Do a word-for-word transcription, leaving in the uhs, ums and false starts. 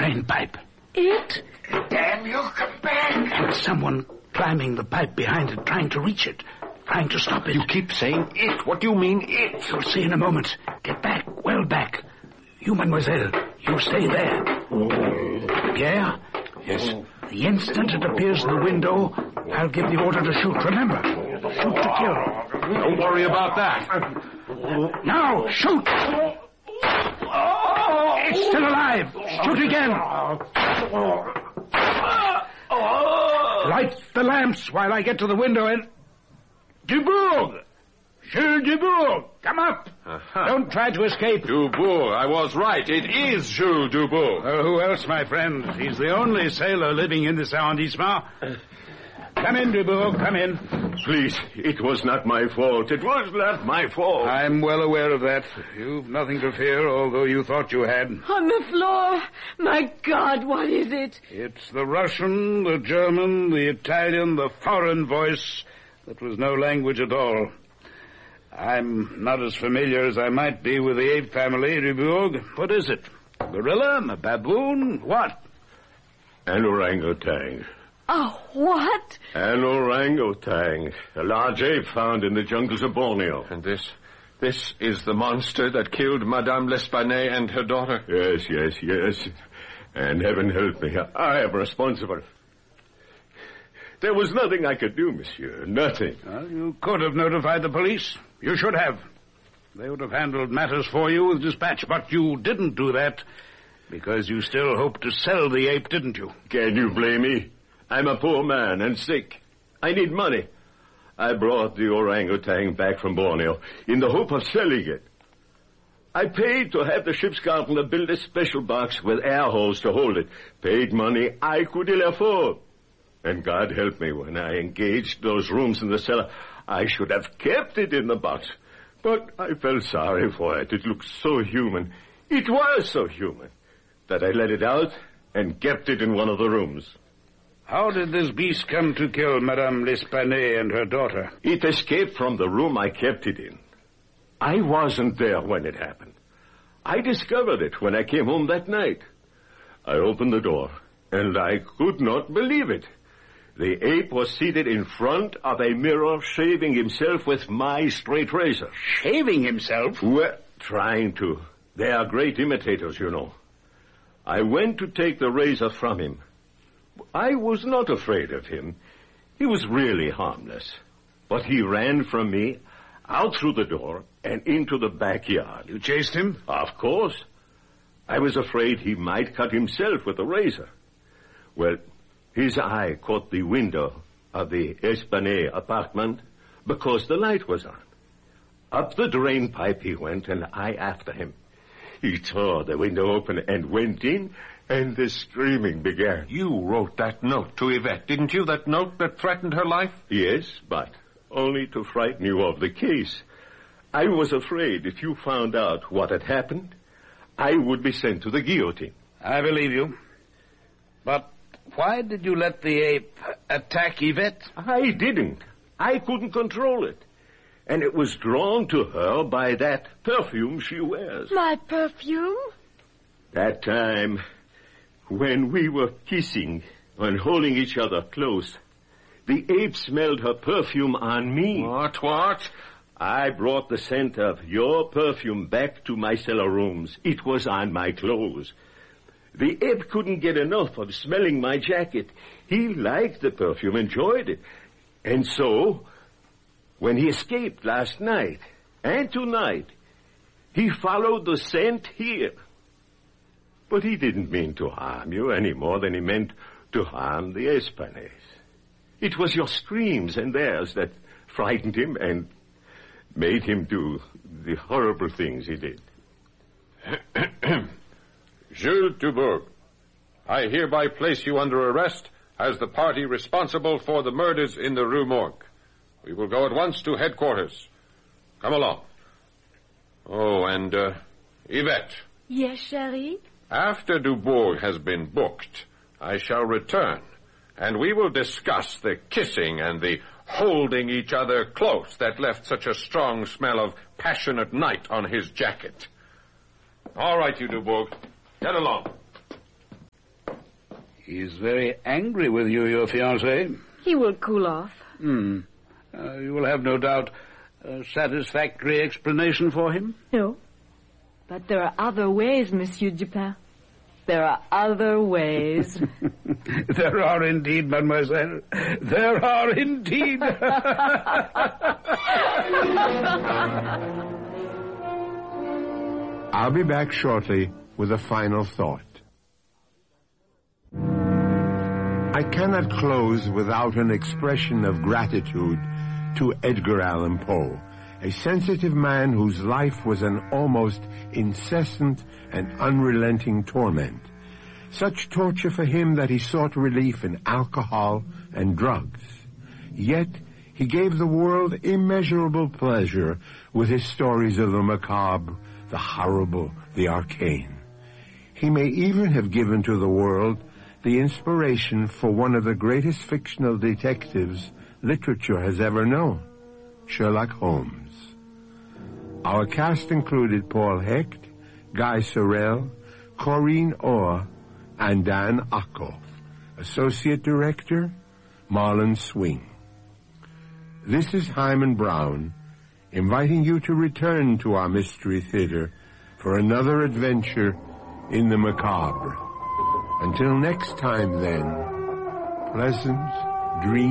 drain pipe. It? Damn you, come back! And someone climbing the pipe behind it, trying to reach it, trying to stop it. You keep saying it. What do you mean, it? You'll see in a moment. Get back, well back. You, mademoiselle, you stay there. Pierre? Yes? The instant it appears in the window, I'll give the order to shoot. Remember, shoot to kill. Don't worry about that. Now, shoot! It's still alive. Shoot again. Light the lamps while I get to the window and... Dubourg! Jules Dubourg, come up. Uh-huh. Don't try to escape. Dubourg, I was right. It is Jules Dubourg. Oh, who else, my friend? He's the only sailor living in this arrondissement. Come in, Dubourg, come in. Please, it was not my fault. It was not my fault. I'm well aware of that. You've nothing to fear, although you thought you had. On the floor. My God, what is it? It's the Russian, the German, the Italian, the foreign voice that was no language at all. I'm not as familiar as I might be with the ape family, Dubourg. What is it? A gorilla? A baboon? What? An orangutan. A what? An orangutan. A large ape found in the jungles of Borneo. And this... this is the monster that killed Madame L'Espanaye and her daughter? Yes, yes, yes. And heaven help me, I am responsible. There was nothing I could do, monsieur. Nothing. Well, you could have notified the police. You should have. They would have handled matters for you with dispatch. But you didn't do that because you still hoped to sell the ape, didn't you? Can you blame me? I'm a poor man and sick. I need money. I brought the orangutan back from Borneo in the hope of selling it. I paid to have the ship's gardener build a special box with air holes to hold it. Paid money I could ill afford. And God help me, when I engaged those rooms in the cellar, I should have kept it in the box. But I felt sorry for it. It looked so human. It was so human that I let it out and kept it in one of the rooms. How did this beast come to kill Madame L'Espanaye and her daughter? It escaped from the room I kept it in. I wasn't there when it happened. I discovered it when I came home that night. I opened the door, and I could not believe it. The ape was seated in front of a mirror, shaving himself with my straight razor. Shaving himself? Well, trying to. They are great imitators, you know. I went to take the razor from him. I was not afraid of him. He was really harmless. But he ran from me, out through the door, and into the backyard. You chased him? Of course. I was afraid he might cut himself with the razor. Well, his eye caught the window of the Espanaye apartment because the light was on. Up the drain pipe he went, and I after him. He tore the window open and went in, and the screaming began. You wrote that note to Yvette, didn't you? That note that threatened her life? Yes, but only to frighten you of the case. I was afraid if you found out what had happened, I would be sent to the guillotine. I believe you. But why did you let the ape attack Yvette? I didn't. I couldn't control it. And it was drawn to her by that perfume she wears. My perfume? That time when we were kissing and holding each other close, the ape smelled her perfume on me. What, what? I brought the scent of your perfume back to my cellar rooms. It was on my clothes. The ape couldn't get enough of smelling my jacket. He liked the perfume, enjoyed it. And so, when he escaped last night and tonight, he followed the scent here. But he didn't mean to harm you any more than he meant to harm the Espanays. It was your screams and theirs that frightened him and made him do the horrible things he did. Jules Dubourg, I hereby place you under arrest as the party responsible for the murders in the Rue Morgue. We will go at once to headquarters. Come along. Oh, and, uh, Yvette. Yes, chérie? After Dubourg has been booked, I shall return, and we will discuss the kissing and the holding each other close that left such a strong smell of passionate night on his jacket. All right, you Dubourg. Get along. He's very angry with you, your fiancé. He will cool off. Hmm. Uh, you will have, no doubt, a satisfactory explanation for him? No. But there are other ways, Monsieur Dupin. There are other ways. There are indeed, mademoiselle. There are indeed. I'll be back shortly with a final thought. I cannot close without an expression of gratitude to Edgar Allan Poe, a sensitive man whose life was an almost incessant and unrelenting torment. Such torture for him that he sought relief in alcohol and drugs. Yet he gave the world immeasurable pleasure with his stories of the macabre, the horrible, the arcane. He may even have given to the world the inspiration for one of the greatest fictional detectives literature has ever known, Sherlock Holmes. Our cast included Paul Hecht, Guy Sorel, Corinne Orr, and Dan Ackhoff. Associate Director, Marlon Swing. This is Hyman Brown, inviting you to return to our Mystery Theater for another adventure in the macabre. Until next time, then, pleasant dreams.